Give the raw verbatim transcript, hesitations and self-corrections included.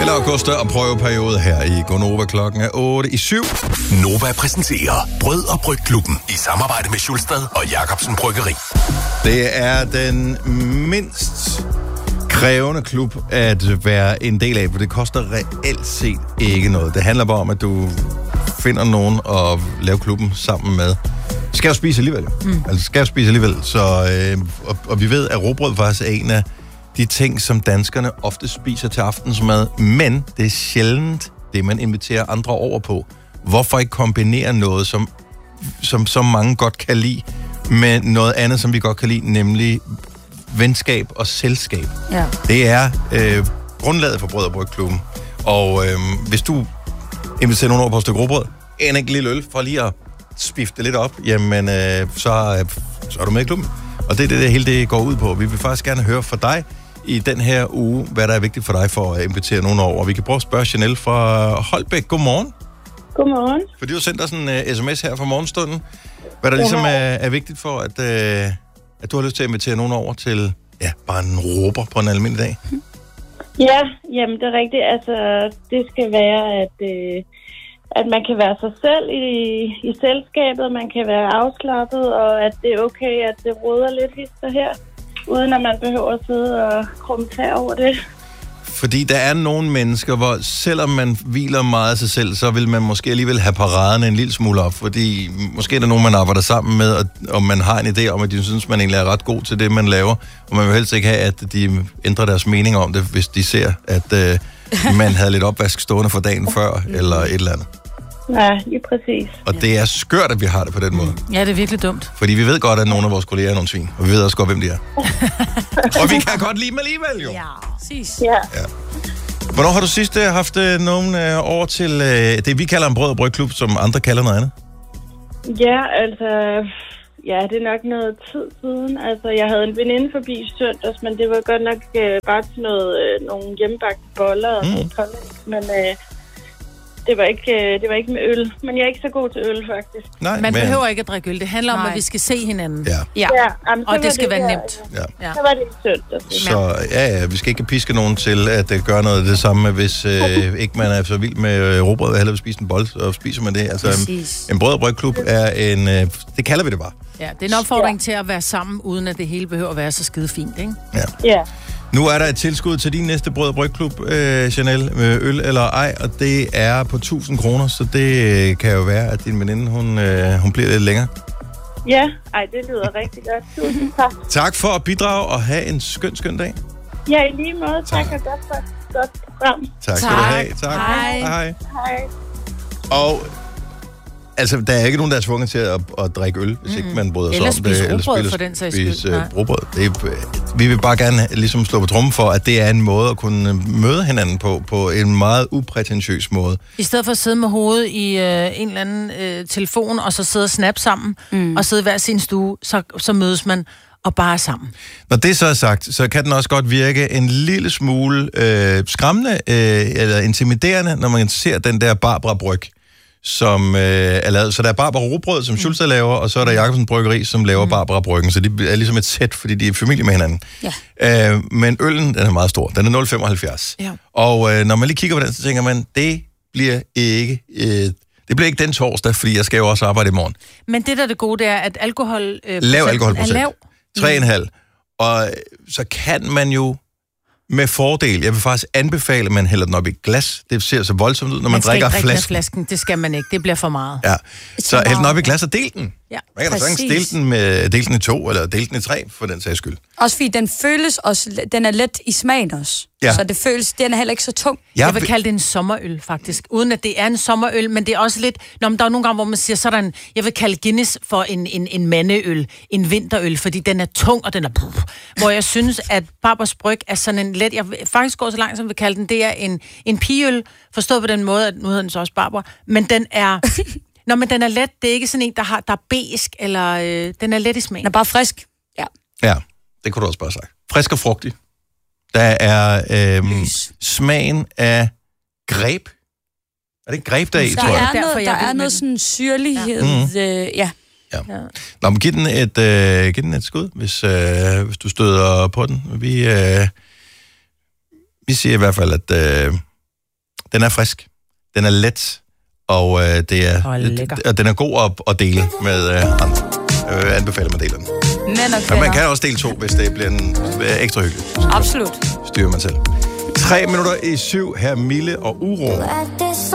Eller Augusta og prøveperiode her i Gonova. Klokken er otte i syv. Nova præsenterer Brød og Brygklubben i samarbejde med Schulstad og Jacobsen Bryggeri. Det er den mindst krævende klub at være en del af, for det koster reelt set ikke noget. Det handler bare om, at du finder nogen at lave klubben sammen med. Skal jo spise alligevel. Mm. Altså skal jo spise alligevel. Så, øh, og, og vi ved, at råbrød faktisk er en af de ting, som danskerne ofte spiser til aftensmad, men det er sjældent det, man inviterer andre over på. Hvorfor ikke kombinere noget, som, som så mange godt kan lide, med noget andet, som vi godt kan lide, nemlig venskab og selskab. Ja. Det er øh, grundlaget for Brød og Brygklubben. Og øh, hvis du inviterer nogen over på et stykke råbrød, en enkelt lille øl, for lige at spifte det lidt op, jamen øh, så, øh, så er du med i klubben. Og det er det, det hele det går ud på. Vi vil faktisk gerne høre fra dig i den her uge, hvad der er vigtigt for dig for at invitere nogen over. Vi kan prøve at spørge Chanel fra Holbæk. Godmorgen. Godmorgen. For du har sendt os en uh, sms her fra morgenstunden. Hvad der ligesom er, er vigtigt for, at, uh, at du har lyst til at invitere nogen over til, ja, bare en råber på en almindelig dag? Ja, jamen det er rigtigt. Altså, det skal være, at, øh, at man kan være sig selv i, i selskabet, man kan være afslappet, og at det er okay, at det råder lidt hister her, uden at man behøver at sidde og krumme tær over det. Fordi der er nogle mennesker, hvor selvom man hviler meget af sig selv, så vil man måske alligevel have paraderne en lille smule op, fordi måske er der nogen, man arbejder sammen med, og, og man har en idé om, at de synes, man egentlig er ret god til det, man laver, og man vil helst ikke have, at de ændrer deres mening om det, hvis de ser, at øh, man havde lidt opvask stående for dagen før, eller et eller andet. Ja, lige præcis. Og det er skørt, at vi har det på den måde. Ja, det er virkelig dumt. Fordi vi ved godt, at nogle af vores kolleger er nogle svin, og vi ved også godt, hvem de er. Og vi kan godt lide dem alligevel, jo. Ja, præcis. Ja. Ja. Hvornår har du sidst uh, haft uh, nogen uh, over til uh, det, vi kalder en Brød og Brygklub, som andre kalder noget andet? Ja, altså... Ja, det er nok noget tid siden. Altså, jeg havde en veninde forbi søndags, men det var godt nok øh, bare til noget, øh, nogle hjemmebagte boller og mm. pålæg. Men øh, det, var ikke, øh, det var ikke med øl. Men jeg er ikke så god til øl, faktisk. Nej, Man men... behøver ikke at drikke øl. Det handler Nej. om, at vi skal se hinanden. Ja. Ja. Ja, jamen, Og så det var skal være der, nemt. Ja. Ja. Så var det i søndags. Så ja, ja, vi skal ikke piske nogen til at uh, gøre noget af det samme, hvis uh, ikke man er så vild med uh, råbrød, og hellere vil spise en bold, og spiser man det. Altså, en, en Brød og Brygklub er en... Uh, det kalder vi det bare. Ja, det er en opfordring ja. til at være sammen, uden at det hele behøver at være så skide fint, ikke? Ja. Ja. Nu er der et tilskud til din næste Brød og Brygklub, øh, Chanel, med øl eller ej, og det er på tusind kroner, så det øh, kan jo være, at din veninde, hun, øh, hun bliver lidt længere. Ja, ej, det lyder rigtig godt. Tusind tak. Tak for at bidrage, og have en skøn, skøn dag. Ja, i lige måde. Tak, tak. Og godt for et godt program. Tak skal du have. Tak. Hej. Hej. Hej. Og altså, der er ikke nogen, der er tvunget til at, at drikke øl, hvis mm. ikke man bryder sig Eller om det. spise Eller rugbrød, for den sags spise skyld. uh, rugbrød. Det er, uh, vi vil bare gerne ligesom slå på trommen for, at det er en måde at kunne møde hinanden på, på en meget uprætentiøs måde. I stedet for at sidde med hovedet i øh, en eller anden øh, telefon, og så sidde og snap sammen, mm. og sidde i hver sin stue, så, så mødes man og bare sammen. Når det så er sagt, så kan den også godt virke en lille smule øh, skræmmende øh, eller intimiderende, når man ser den der Barbara Bryg, som øh, er lavet. Så der er Barbara Rugbrød, som Schultz laver, og så er der Jacobsen Bryggeri, som laver mm. Barbara Bryggen. Så de er ligesom et sæt, fordi de er familie med hinanden. Ja. Øh, men øllen, den er meget stor. Den er nul komma femoghalvfjerds. Ja. Og øh, når man lige kigger på den, så tænker man, det bliver ikke... Øh, det bliver ikke den torsdag, fordi jeg skal jo også arbejde i morgen. Men det der er det gode, det er, at alkohol... Øh, lav alkoholprocent. Er lav. tre komma fem. Og så kan man jo med fordel, jeg vil faktisk anbefale, at man hælder den op i et glas. Det ser så voldsomt ud, når man, man drikker flasken. flasken. flasken. Det skal man ikke. Det bliver for meget. Ja. Så hæld den op i et glas og del den. Ja, man kan da sagtens dele den, med, dele den i to, eller dele den i tre, for den sags skyld. Også fordi den føles også, den er let i smagen også. Ja. Så det føles, den er heller ikke så tung. Jeg, jeg vil kalde det en sommerøl, faktisk. Uden at det er en sommerøl, men det er også lidt... Når der er nogle gange, hvor man siger, så er der en... Jeg vil kalde Guinness for en, en, en mandeøl, en vinterøl, fordi den er tung, og den er... Puff, hvor jeg synes, at Barbaras Bryg er sådan en let... Jeg vil faktisk går så langt, som vi kalde den. Det er en, en pigeøl, forstået på den måde, at nu hedder den så også Barbara, men den er... Nå, men den er let. Det er ikke sådan en, der, har, der er besk, eller... Øh, den er let i smagen. Den er bare frisk. Ja. Ja, det kunne du også bare sige. Frisk og frugtig. Der er øhm, smagen af greb. Er det greb, der er i, tror jeg? Der er noget, der er noget sådan syrlighed. Ja. Mm. Øh, ja. Ja. Nå, men giv den et, øh, giv den et skud, hvis, øh, hvis du støder på den. Vi, øh, vi siger i hvert fald, at øh, Den er frisk. Den er let. Og øh, det er, Og lækker. og den er god at, at dele med øh, andre. Øh, anbefaler man dele den. Mænd og Men kvinder. man kan også dele to, hvis det bliver en, øh, ekstra hyggeligt. Absolut. Styrer man selv. Tre minutter i syv. Her Mille og Uro.